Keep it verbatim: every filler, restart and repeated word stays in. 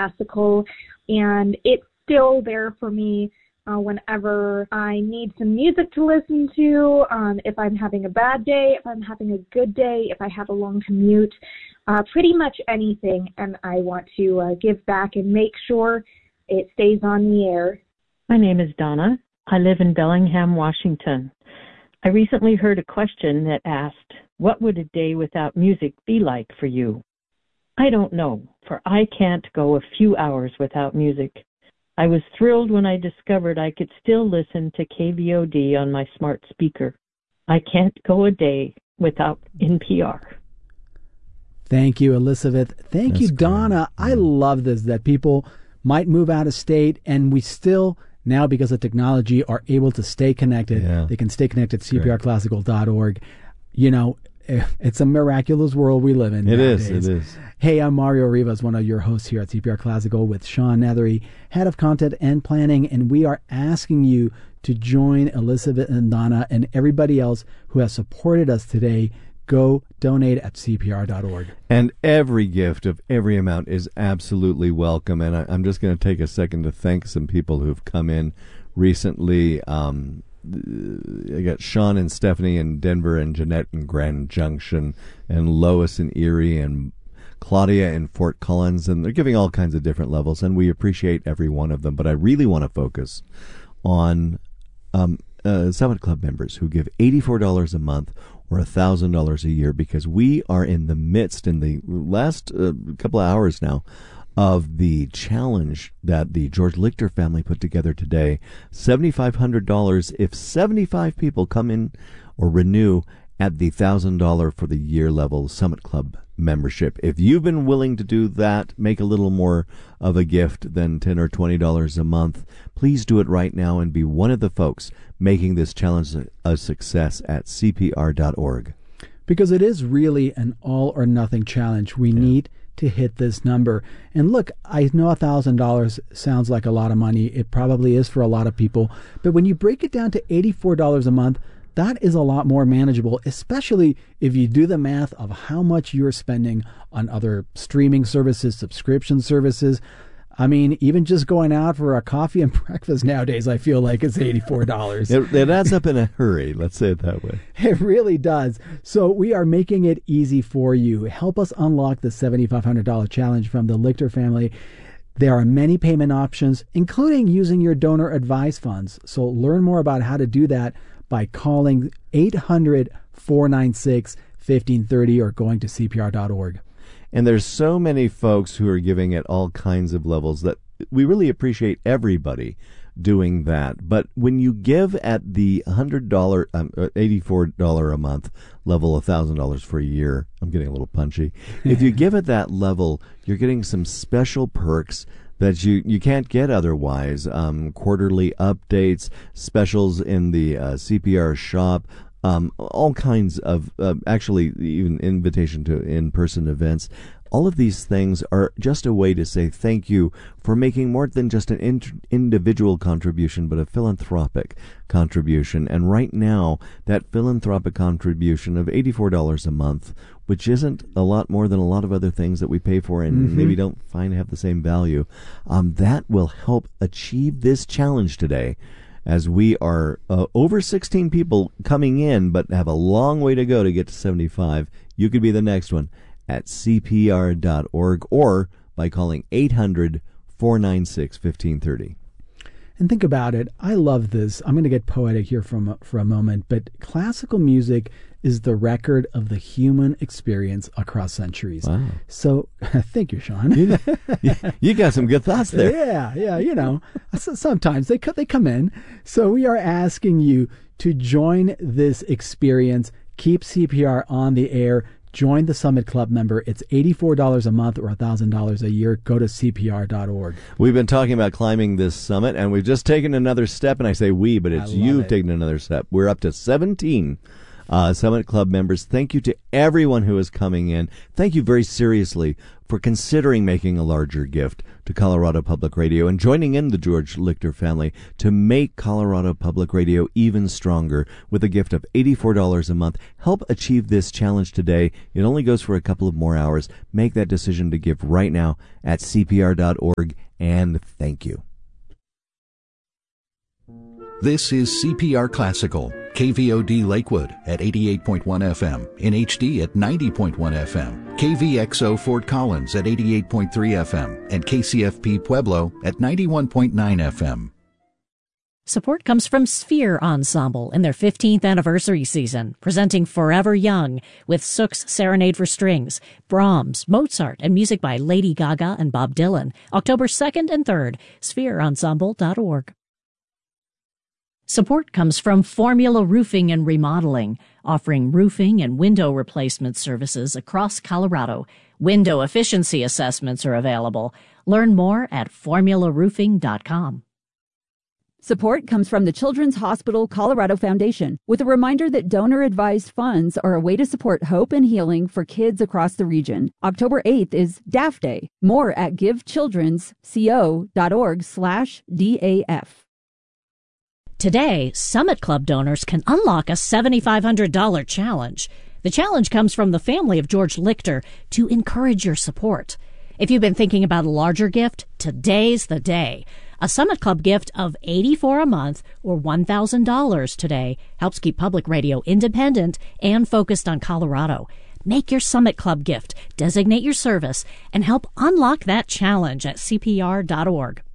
Classical, and it's still there for me uh, whenever I need some music to listen to, um, if I'm having a bad day, if I'm having a good day, if I have a long commute, uh, pretty much anything, and I want to uh, give back and make sure it stays on the air. My name is Donna. I live in Bellingham, Washington. I recently heard a question that asked, what would a day without music be like for you? I don't know, for I can't go a few hours without music. I was thrilled when I discovered I could still listen to K V O D on my smart speaker. I can't go a day without N P R. Thank you, Elizabeth. Thank That's you, Donna. Great. I love this, that people might move out of state and we still, now because of technology, are able to stay connected. Yeah. They can stay connected at C P R classical dot org. You know, it's a miraculous world we live in. It nowadays. is, it is. Hey, I'm Mario Rivas, one of your hosts here at C P R Classical with Sean Nethery, head of content and planning, and we are asking you to join Elizabeth and Donna and everybody else who has supported us today. Go donate at C P R dot org. And every gift of every amount is absolutely welcome. And I, I'm just going to take a second to thank some people who've come in recently. Um, I got Sean and Stephanie in Denver, and Jeanette in Grand Junction, and Lois in Erie, and Claudia in Fort Collins, and they're giving all kinds of different levels, and we appreciate every one of them. But I really want to focus on um, uh, Summit Club members who give eighty-four dollars a month or one thousand dollars a year, because we are in the midst, in the last uh, couple of hours now, of the challenge that the George Lichter family put together today. seven thousand five hundred dollars if seventy-five people come in or renew at the one thousand dollars for the year level Summit Club membership. If you've been willing to do that, make a little more of a gift than ten dollars or twenty dollars a month, please do it right now and be one of the folks making this challenge a success at C P R dot org. Because it is really an all or nothing challenge. We yeah. need to hit this number. And look, I know one thousand dollars sounds like a lot of money. It probably is for a lot of people. But when you break it down to eighty-four dollars a month, that is a lot more manageable, especially if you do the math of how much you're spending on other streaming services, subscription services. I mean, even just going out for a coffee and breakfast nowadays, I feel like it's eighty-four dollars. it, it adds up in a hurry. Let's say it that way. It really does. So we are making it easy for you. Help us unlock the seven thousand five hundred dollars challenge from the Lichter family. There are many payment options, including using your donor advised funds. So learn more about how to do that by calling eight hundred, four nine six, one five three zero or going to C P R dot org. And there's so many folks who are giving at all kinds of levels that we really appreciate everybody doing that. But when you give at the one hundred dollars, um, eighty-four dollars a month level, one thousand dollars for a year, I'm getting a little punchy. If you give at that level, you're getting some special perks that you, you can't get otherwise. Um, quarterly updates, specials in the uh, C P R shop, um, all kinds of, uh, actually even invitation to in-person events. All of these things are just a way to say thank you for making more than just an in- individual contribution, but a philanthropic contribution. And right now, that philanthropic contribution of eighty-four dollars a month, which isn't a lot more than a lot of other things that we pay for and mm-hmm. maybe don't find have the same value, um, that will help achieve this challenge today. As we are uh, over sixteen people coming in, but have a long way to go to get to seventy-five. You could be the next one at C P R dot org or by calling eight hundred, four nine six, one five three zero. And think about it. I love this. I'm going to get poetic here for a, for a moment, but classical music is the record of the human experience across centuries. Wow. So, thank you, Sean. you, you got some good thoughts there. Yeah, yeah, you know, sometimes they, they come in. So we are asking you to join this experience, keep C P R on the air, join the Summit Club member. It's eighty-four dollars a month or one thousand dollars a year. Go to C P R dot org. We've been talking about climbing this summit, and we've just taken another step, and I say we, but it's you've it. taken another step. We're up to seventeen Uh, Summit Club members, thank you to everyone who is coming in. Thank you very seriously for considering making a larger gift to Colorado Public Radio and joining in the George Lichter family to make Colorado Public Radio even stronger with a gift of eighty-four dollars a month. Help achieve this challenge today. It only goes for a couple of more hours. Make that decision to give right now at C P R dot org, and thank you. This is C P R Classical, K V O D Lakewood at eighty-eight point one F M, in H D at ninety point one F M, K V X O Fort Collins at eighty-eight point three F M, and K C F P Pueblo at ninety-one point nine F M. Support comes from Sphere Ensemble in their fifteenth anniversary season, presenting Forever Young with Sook's Serenade for Strings, Brahms, Mozart, and music by Lady Gaga and Bob Dylan, October second and third, sphere ensemble dot org. Support comes from Formula Roofing and Remodeling, offering roofing and window replacement services across Colorado. Window efficiency assessments are available. Learn more at formula roofing dot com. Support comes from the Children's Hospital Colorado Foundation, with a reminder that donor-advised funds are a way to support hope and healing for kids across the region. October eighth is D A F Day. More at give children's co dot org slash D A F. Today, Summit Club donors can unlock a seven thousand five hundred dollars challenge. The challenge comes from the family of George Lichter to encourage your support. If you've been thinking about a larger gift, today's the day. A Summit Club gift of eighty-four dollars a month or one thousand dollars today helps keep public radio independent and focused on Colorado. Make your Summit Club gift, designate your service, and help unlock that challenge at C P R dot org.